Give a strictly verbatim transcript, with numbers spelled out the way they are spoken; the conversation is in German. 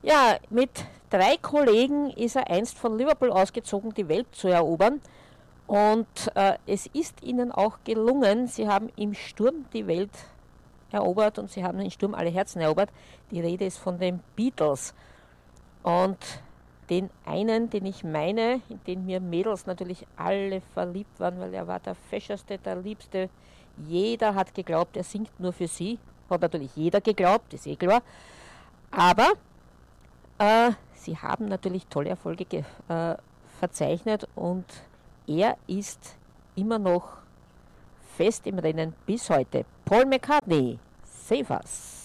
Ja, mit drei Kollegen ist er einst von Liverpool ausgezogen, die Welt zu erobern. Und äh, es ist ihnen auch gelungen. Sie haben im Sturm die Welt erobert und sie haben im Sturm alle Herzen erobert. Die Rede ist von den Beatles. Und den einen, den ich meine, in den mir Mädels natürlich alle verliebt waren, weil er war der fescheste, der liebste. Jeder hat geglaubt, er singt nur für sie. Hat natürlich jeder geglaubt, ist eh klar. Aber äh, sie haben natürlich tolle Erfolge ge äh, verzeichnet und er ist immer noch fest im Rennen bis heute. Paul McCartney, Save Us.